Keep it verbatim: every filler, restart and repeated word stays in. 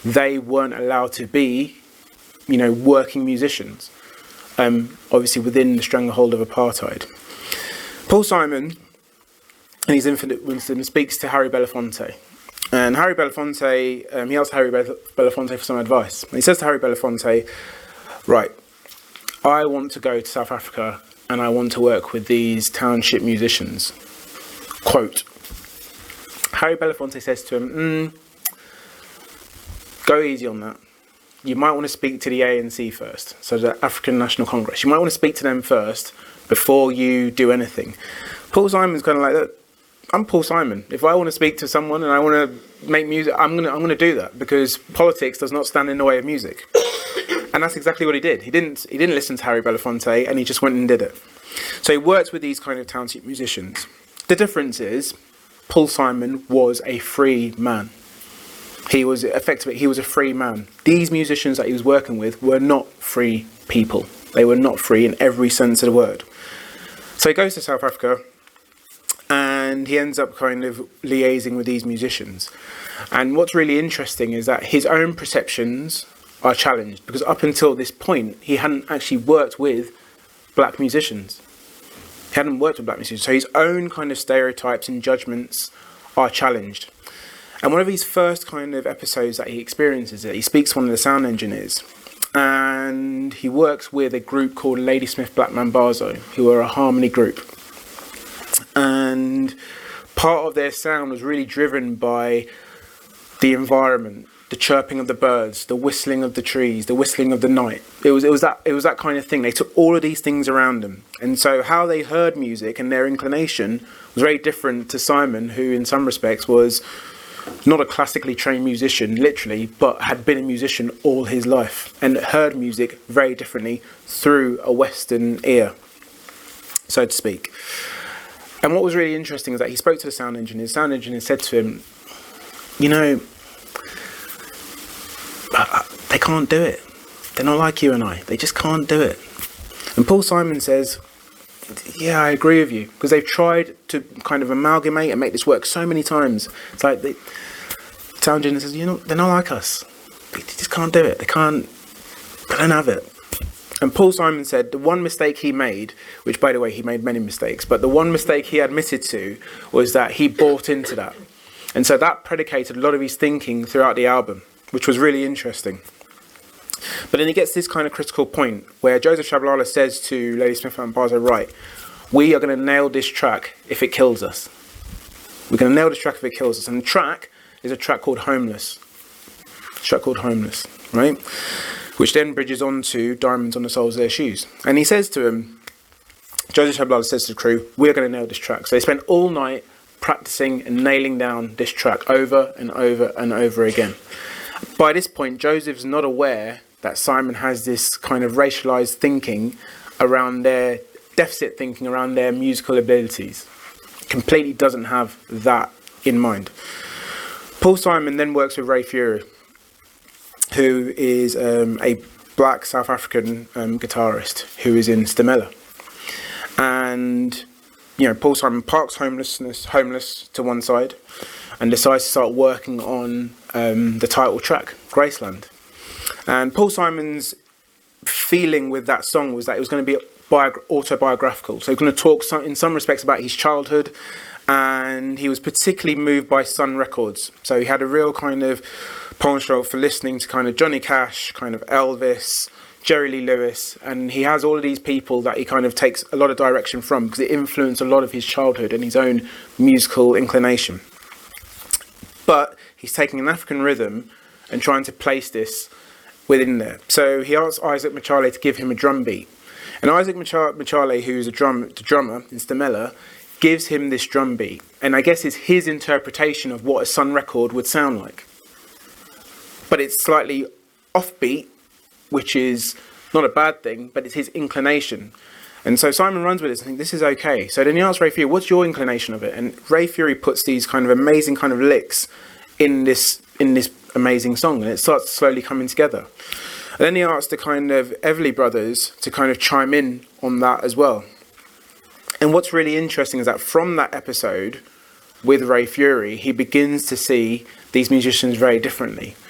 they weren't allowed to be, you know, working musicians, um, obviously within the stranglehold of apartheid. Paul Simon, in his Infinite Wisdom, speaks to Harry Belafonte. And Harry Belafonte, um, he asks Harry Belafonte for some advice. And he says to Harry Belafonte, right, I want to go to South Africa and I want to work with these township musicians. Quote, Harry Belafonte says to him, mm, go easy on that. You might want to speak to the A N C first, so the African National Congress. You might want to speak to them first before you do anything. Paul Simon's kind of like, look, I'm Paul Simon. If I want to speak to someone and I want to make music, I'm gonna I'm gonna do that, because politics does not stand in the way of music. And that's exactly what he did. He didn't he didn't listen to Harry Belafonte, and he just went and did it. So he worked with these kind of township musicians. The difference is, Paul Simon was a free man. He was effectively he was a free man. These musicians that he was working with were not free people. They were not free in every sense of the word. So he goes to South Africa, and he ends up kind of liaising with these musicians. And what's really interesting is that his own perceptions are challenged, because up until this point, he hadn't actually worked with black musicians. He hadn't worked with black musicians. So his own kind of stereotypes and judgments are challenged. And one of his first kind of episodes that he experiences it, he speaks to one of the sound engineers, and he works with a group called Ladysmith Black Mambazo, who are a harmony group. And part of their sound was really driven by the environment, the chirping of the birds, the whistling of the trees, the whistling of the night. It was it was that it was that kind of thing. They took all of these things around them, and so how they heard music and their inclination was very different to Simon, who in some respects was not a classically trained musician, literally, but had been a musician all his life and heard music very differently through a Western ear, so to speak. And what was really interesting is that he spoke to the sound engineer. The sound engineer said to him, you know, they can't do it. They're not like you and I. They just can't do it. And Paul Simon says, yeah, I agree with you, because they've tried to kind of amalgamate and make this work so many times. It's like the sound engineer says, you know, they're not like us. They just can't do it. They can't, they don't have it. And Paul Simon said the one mistake he made, which by the way, he made many mistakes, but the one mistake he admitted to was that he bought into that. And so that predicated a lot of his thinking throughout the album, which was really interesting. But then he gets this kind of critical point where Joseph Shabalala says to Ladysmith Mambazo, right, we are going to nail this track if it kills us. We're going to nail this track if it kills us. And the track is a track called Homeless. A track called Homeless, right? Which then bridges on to Diamonds on the Soles of Their Shoes. And he says to him, Joseph Shabalala says to the crew, we're going to nail this track. So they spent all night practicing and nailing down this track over and over and over again. By this point, Joseph's not aware that Simon has this kind of racialized thinking around their deficit thinking around their musical abilities. Completely doesn't have that in mind. Paul Simon then works with Ray Fury, who is um, a black South African um, guitarist who is in Stamela. And, you know, Paul Simon parks homelessness, homeless to one side and decides to start working on um, the title track, Graceland. And Paul Simon's feeling with that song was that it was going to be bio- autobiographical. So he's going to talk some, in some respects about his childhood, and he was particularly moved by Sun Records. So he had a real kind of penchant for listening to kind of Johnny Cash, kind of Elvis, Jerry Lee Lewis, and he has all of these people that he kind of takes a lot of direction from because it influenced a lot of his childhood and his own musical inclination. But he's taking an African rhythm and trying to place this within there. So he asks Isaac Machale to give him a drum beat. And Isaac Machale, who's a drum, the drummer in Stamela, gives him this drum beat. And I guess it's his interpretation of what a Sun record would sound like. But it's slightly offbeat, which is not a bad thing, but it's his inclination. And so Simon runs with it and thinks, this is okay. So then he asks Ray Fury, what's your inclination of it? And Ray Fury puts these kind of amazing kind of licks in this in this amazing song, and it starts slowly coming together. And then he asks the kind of Everly brothers to kind of chime in on that as well. And what's really interesting is that from that episode with Ray Fury, he begins to see these musicians very differently.